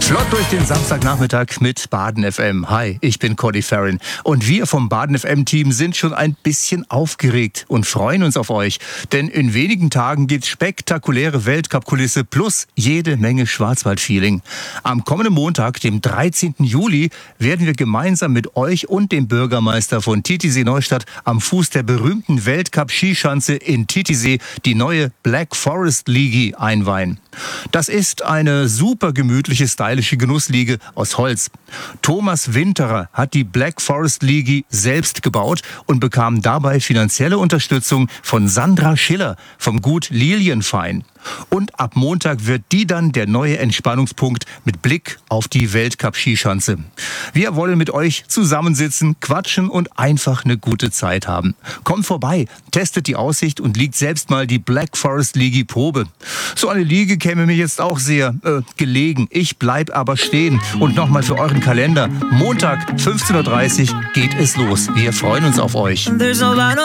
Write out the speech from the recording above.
Flott durch den Samstagnachmittag mit Baden FM. Hi, ich bin Cody Farron. Und wir vom Baden FM-Team sind schon ein bisschen aufgeregt und freuen uns auf euch. Denn in wenigen Tagen gibt's spektakuläre Weltcup-Kulisse plus jede Menge Schwarzwald-Feeling. Am kommenden Montag, dem 13. Juli, werden wir gemeinsam mit euch und dem Bürgermeister von Titisee Neustadt am Fuß der berühmten Weltcup-Skischanze in Titisee die neue Black Forest Ligie einweihen. Das ist eine super gemütliche, stylische Genussliege aus Holz. Thomas Winterer hat die Black Forest Ligie selbst gebaut und bekam dabei finanzielle Unterstützung von Sandra Schiller vom Gut Lilienfein. Und ab Montag wird die dann der neue Entspannungspunkt mit Blick auf die Weltcup-Skischanze. Wir wollen mit euch zusammensitzen, quatschen und einfach eine gute Zeit haben. Kommt vorbei, testet die Aussicht und liegt selbst mal die Black Forest Ligie Probe. So eine Liege käme mir jetzt auch sehr gelegen. Ich bleib aber stehen. Und nochmal für euren Kalender. Montag, 15:30 Uhr geht es los. Wir freuen uns auf euch.